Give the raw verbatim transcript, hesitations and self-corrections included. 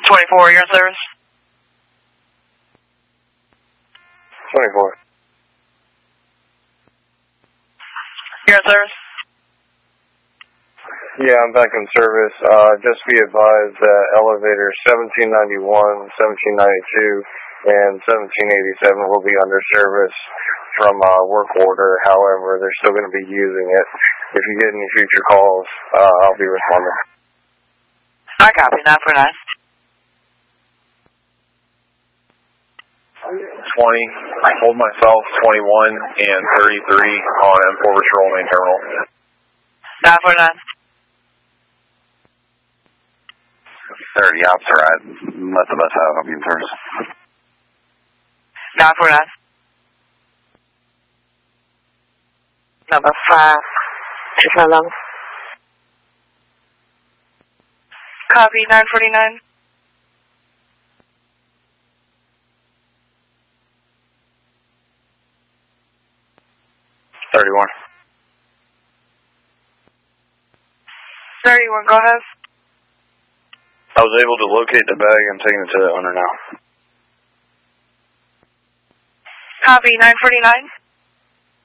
twenty-four, you're on service. twenty-four. You're on service. Yeah, I'm back in service. Uh, just be advised that elevator seventeen ninety-one, seventeen ninety-two, and seventeen eighty-seven will be under service from uh, work order. However, they're still going to be using it. If you get any future calls, uh, I'll be responding. I copy, nine four nine. twenty, hold myself, twenty-one, and thirty-three on M four Patrol Main Terminal. nine four nine. thirty, ops are right. Let the bus out, I'll be in service. nine four nine. Number five. Just how long? Copy, nine forty-nine. thirty-one. thirty-one, go ahead. I was able to locate the bag. I'm taking it to the owner now. Copy, nine forty-nine.